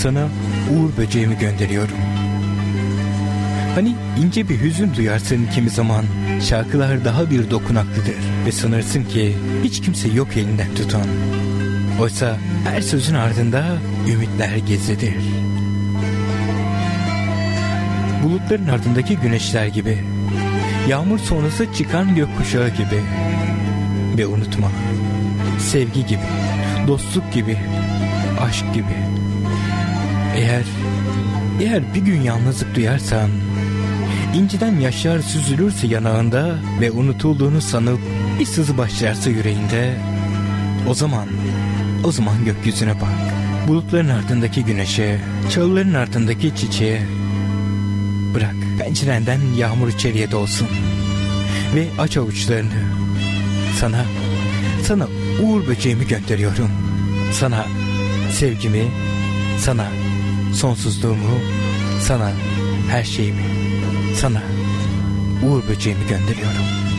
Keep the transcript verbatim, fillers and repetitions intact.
sana uğur böceğimi gönderiyorum. Hani ince bir hüzün duyarsın kimi zaman, şarkılar daha bir dokunaklıdır ve sanırsın ki hiç kimse yok elinden tutan. Oysa her sözün ardında ümitler gizlidir. Bulutların ardındaki güneşler gibi, yağmur sonrası çıkan gökkuşağı gibi. Ve unutma, sevgi gibi, dostluk gibi, aşk gibi. Eğer, eğer bir gün yalnızlık duyarsan, inciden yaşlar süzülürse yanağında ve unutulduğunu sanıp bir sızı başlarsa yüreğinde, o zaman, o zaman gökyüzüne bak. Bulutların ardındaki güneşe, çalıların ardındaki çiçeğe. Bırak pencerenden yağmur içeriye dolsun ve aç avuçlarını. Sana, sana uğur böceğimi gönderiyorum. Sana sevgimi, sana sonsuzluğumu, sana her şeyimi, sana uğur böceğimi gönderiyorum.